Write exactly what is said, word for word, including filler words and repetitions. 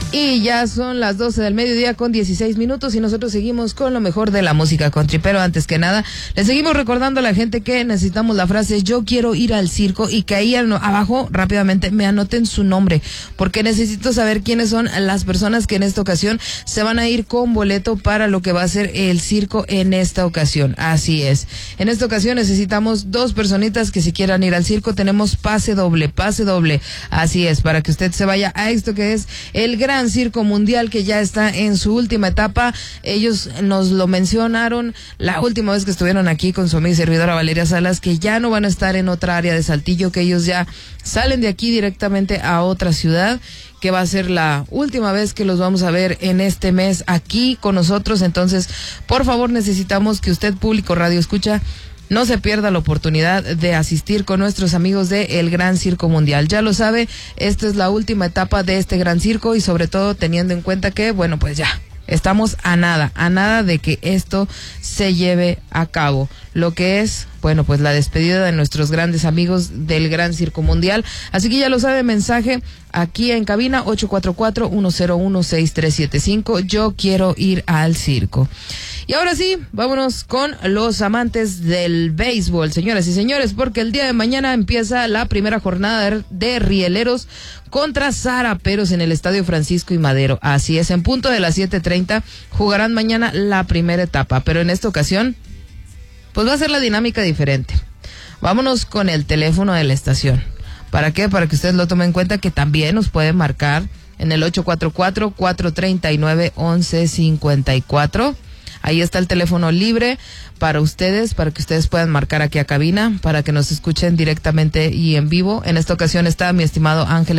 Y ya son las doce del mediodía con dieciséis minutos y nosotros seguimos con lo mejor de la música country. Pero antes que nada, le seguimos recordando a la gente que necesitamos la frase yo quiero ir al circo y que ahí abajo rápidamente me anoten su nombre, porque necesito saber quiénes son las personas que en esta ocasión se van a ir con boleto para lo que va a ser el circo en esta ocasión. Así es. En esta ocasión necesitamos dos personitas que si quieran ir al circo. Tenemos pase doble, pase doble. Así es, para que usted se vaya a esto que es el gran Circo Mundial, que ya está en su última etapa. Ellos nos lo mencionaron la última vez que estuvieron aquí con su amiga y servidora Valeria Salas, que ya no van a estar en otra área de Saltillo, que ellos ya salen de aquí directamente a otra ciudad, que va a ser la última vez que los vamos a ver en este mes aquí con nosotros. Entonces, por favor, necesitamos que usted, público Radio Escucha, no se pierda la oportunidad de asistir con nuestros amigos de El Gran Circo Mundial. Ya lo sabe, esta es la última etapa de este gran circo y sobre todo teniendo en cuenta que, bueno, pues ya estamos a nada, a nada de que esto se lleve a cabo. Lo que es, bueno, pues la despedida de nuestros grandes amigos del Gran Circo Mundial. Así que ya lo sabe, mensaje aquí en cabina ocho cuatro cuatro, uno cero uno, seis tres siete cinco. Yo quiero ir al circo. Y ahora sí, vámonos con los amantes del béisbol, señoras y señores, porque el día de mañana empieza la primera jornada de Rieleros contra Zaraperos en el Estadio Francisco y Madero. Así es, en punto de las siete treinta jugarán mañana la primera etapa, pero en esta ocasión pues va a ser la dinámica diferente. Vámonos con el teléfono de la estación. ¿Para qué? Para que ustedes lo tomen en cuenta, que también nos pueden marcar en el ocho cuatro cuatro, cuatro tres nueve, once cincuenta y cuatro. Ahí está el teléfono libre para ustedes, para que ustedes puedan marcar aquí a cabina, para que nos escuchen directamente y en vivo. En esta ocasión está mi estimado Ángel